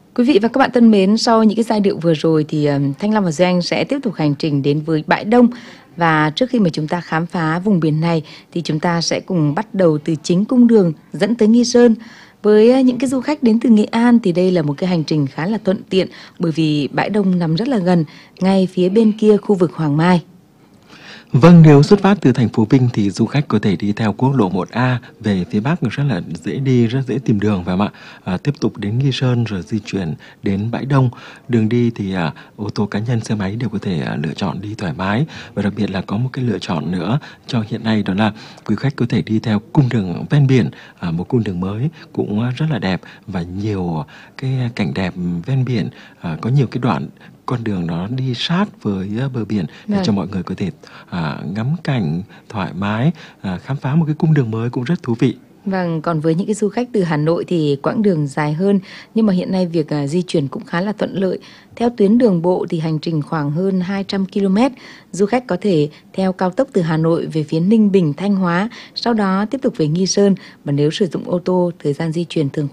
Quý vị và các bạn thân mến, sau những cái giai điệu vừa rồi thì Thanh Long và Duy Anh sẽ tiếp tục hành trình đến với bãi Đông. Và trước khi mà chúng ta khám phá vùng biển này thì chúng ta sẽ cùng bắt đầu từ chính cung đường dẫn tới Nghi Sơn. Với những cái du khách đến từ Nghệ An thì đây là một cái hành trình khá là thuận tiện bởi vì bãi Đông nằm rất là gần, ngay phía bên kia khu vực Hoàng Mai. Vâng, nếu xuất phát từ thành phố Vinh thì du khách có thể đi theo quốc lộ 1A về phía Bắc rất là dễ đi, rất dễ tìm đường phải không ạ? Tiếp tục đến Nghi Sơn rồi di chuyển đến Bãi Đông. Đường đi thì ô tô cá nhân, xe máy đều có thể lựa chọn đi thoải mái. Và đặc biệt là có một cái lựa chọn nữa cho hiện nay, đó là quý khách có thể đi theo cung đường ven biển, một cung đường mới cũng rất là đẹp và nhiều cái cảnh đẹp ven biển, có nhiều cái đoạn con đường nó đi sát với bờ biển để cho mọi người có thể ngắm cảnh thoải mái, khám phá một cái cung đường mới cũng rất thú vị. Vâng, còn với những cái du khách từ Hà Nội thì quãng đường dài hơn, nhưng mà hiện nay việc di chuyển cũng khá là thuận lợi. Theo tuyến đường bộ thì hành trình khoảng hơn 200 km, du khách có thể theo cao tốc từ Hà Nội về phía Ninh Bình, Thanh Hóa, sau đó tiếp tục về Nghi Sơn. Và nếu sử dụng ô tô, thời gian di chuyển thường